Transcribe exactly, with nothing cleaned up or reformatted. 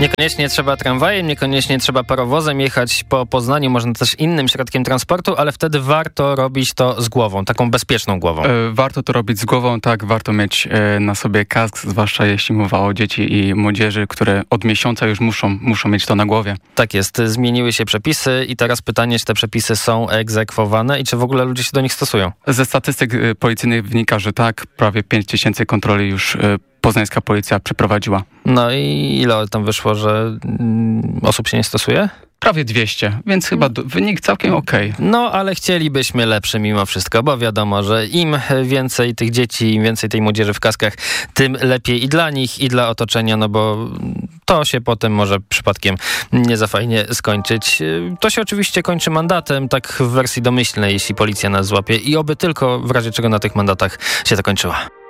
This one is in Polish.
Niekoniecznie trzeba tramwajem, niekoniecznie trzeba parowozem jechać po Poznaniu, można też innym środkiem transportu, ale wtedy warto robić to z głową, taką bezpieczną głową. E, warto to robić z głową, tak, warto mieć e, na sobie kask, zwłaszcza jeśli mowa o dzieci i młodzieży, które od miesiąca już muszą, muszą mieć to na głowie. Tak jest, zmieniły się przepisy i teraz pytanie, czy te przepisy są egzekwowane i czy w ogóle ludzie się do nich stosują? Ze statystyk e, policyjnych wynika, że tak, prawie pięć tysięcy kontroli już e, poznańska policja przeprowadziła. No i ile tam wyszło, że mm, osób się nie stosuje? Prawie dwieście, więc chyba do, wynik całkiem okej. Okay. No, ale chcielibyśmy lepszy mimo wszystko, bo wiadomo, że im więcej tych dzieci, im więcej tej młodzieży w kaskach, tym lepiej i dla nich, i dla otoczenia, no bo to się potem może przypadkiem nie za fajnie skończyć. To się oczywiście kończy mandatem, tak w wersji domyślnej, jeśli policja nas złapie i oby tylko w razie czego na tych mandatach się to kończyło.